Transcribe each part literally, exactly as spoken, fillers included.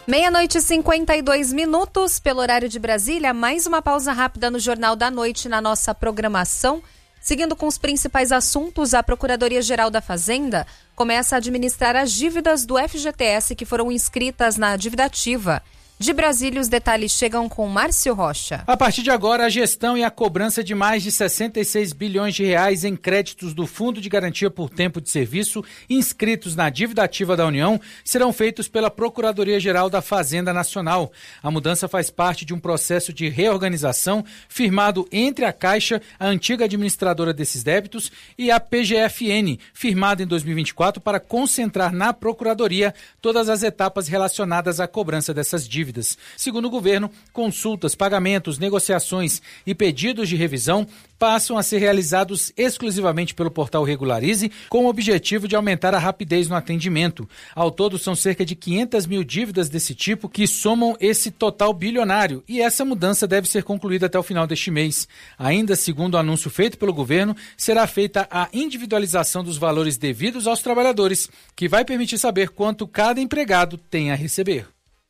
Meia-noite e cinquenta e dois minutos, pelo horário de Brasília, mais uma pausa rápida no Jornal da Noite na nossa programação. Seguindo com os principais assuntos, a Procuradoria-Geral da Fazenda começa a administrar as dívidas do F G T S que foram inscritas na dívida ativa. De Brasília, os detalhes chegam com Márcio Rocha. A partir de agora, a gestão e a cobrança de mais de sessenta e seis bilhões de reais em créditos do Fundo de Garantia por Tempo de Serviço inscritos na dívida ativa da União serão feitos pela Procuradoria-Geral da Fazenda Nacional. A mudança faz parte de um processo de reorganização firmado entre a Caixa, a antiga administradora desses débitos, e a P G F N, firmado em dois mil e vinte e quatro para concentrar na Procuradoria todas as etapas relacionadas à cobrança dessas dívidas. Segundo o governo, consultas, pagamentos, negociações e pedidos de revisão passam a ser realizados exclusivamente pelo portal Regularize, com o objetivo de aumentar a rapidez no atendimento. Ao todo, são cerca de quinhentas mil dívidas desse tipo que somam esse total bilionário, e essa mudança deve ser concluída até o final deste mês. Ainda segundo o anúncio feito pelo governo, será feita a individualização dos valores devidos aos trabalhadores, que vai permitir saber quanto cada empregado tem a receber.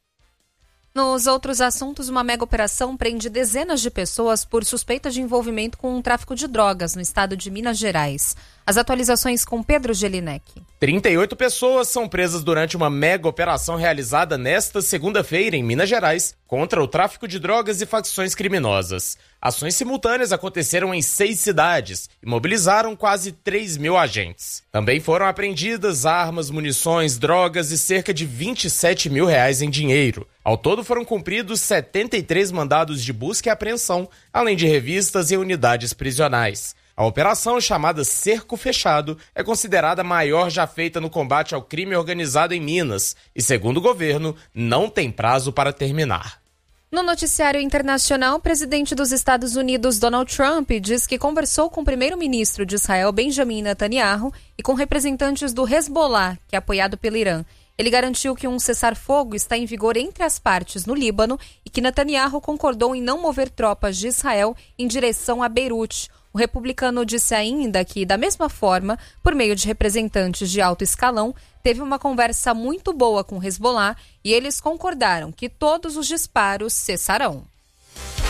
Nos outros assuntos, uma mega operação prende dezenas de pessoas por suspeita de envolvimento com o tráfico de drogas no estado de Minas Gerais. As atualizações com Pedro Gelinek. trinta e oito pessoas são presas durante uma mega operação realizada nesta segunda-feira em Minas Gerais contra o tráfico de drogas e facções criminosas. Ações simultâneas aconteceram em seis cidades e mobilizaram quase três mil agentes. Também foram apreendidas armas, munições, drogas e cerca de vinte e sete mil reais em dinheiro. Ao todo foram cumpridos setenta e três mandados de busca e apreensão, além de revistas e unidades prisionais. A operação, chamada Cerco Fechado, é considerada a maior já feita no combate ao crime organizado em Minas e, segundo o governo, não tem prazo para terminar. No noticiário internacional, o presidente dos Estados Unidos, Donald Trump, diz que conversou com o primeiro-ministro de Israel, Benjamin Netanyahu, e com representantes do Hezbollah, que é apoiado pelo Irã. Ele garantiu que um cessar-fogo está em vigor entre as partes no Líbano e que Netanyahu concordou em não mover tropas de Israel em direção a Beirute. O republicano disse ainda que, da mesma forma, por meio de representantes de alto escalão, teve uma conversa muito boa com o Hezbollah e eles concordaram que todos os disparos cessarão.